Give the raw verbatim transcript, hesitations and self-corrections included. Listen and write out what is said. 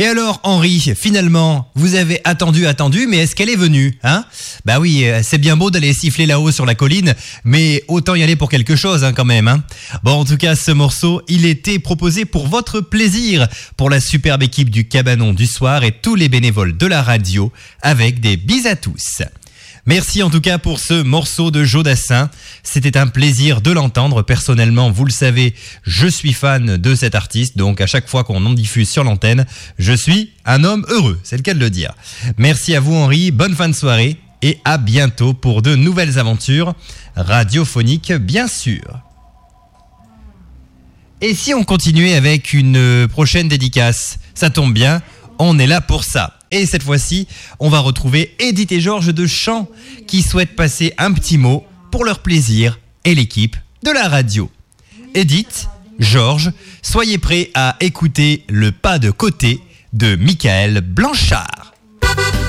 Et alors, Henri, finalement, vous avez attendu, attendu, mais est-ce qu'elle est venue, hein ? Bah oui, c'est bien beau d'aller siffler là-haut sur la colline, mais autant y aller pour quelque chose, hein, quand même, hein. Bon, en tout cas, ce morceau, il était proposé pour votre plaisir, pour la superbe équipe du Cabanon du soir et tous les bénévoles de la radio, avec des bis à tous. Merci en tout cas pour ce morceau de Jodassin. C'était un plaisir de l'entendre. Personnellement, vous le savez, je suis fan de cet artiste. Donc à chaque fois qu'on en diffuse sur l'antenne, je suis un homme heureux. C'est le cas de le dire. Merci à vous Henri, bonne fin de soirée et à bientôt pour de nouvelles aventures radiophoniques bien sûr. Et si on continuait avec une prochaine dédicace ? Ça tombe bien, on est là pour ça. Et cette fois-ci, on va retrouver Edith et Georges de Chant qui souhaitent passer un petit mot pour leur plaisir et l'équipe de la radio. Edith, Georges, soyez prêts à écouter Le pas de côté de Michael Blanchard.